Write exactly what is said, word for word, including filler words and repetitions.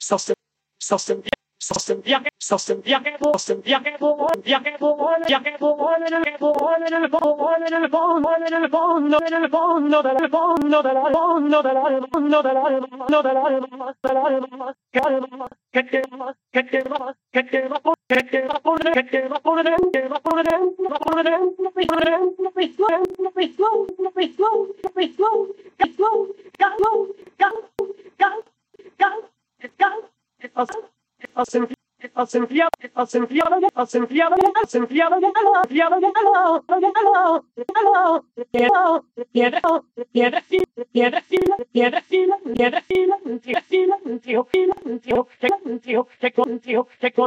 Sos viaje, sos un viaje, sos un viaje, viaje, viaje, en el fondo, en el fondo, en el fondo, en el fondo, del fondo, del fondo, del fondo, del fondo, del alma, del alma, que alma, que te va, que te va, que te va por, que te va por, que te va por dentro, que va por dentro, va por dentro, por dentro, prisión, prisión, prisión, prisión, prisión, calor, calor, calor, calor, calor. Ascenfiado, ascenfiado, ascenfiado, ascenfiado, ascenfiado, piedra, piedra, piedra fila, piedra fila, piedra fila, piedra fila, piedra fila, tío fila, tío, tío, tío, tío, tío,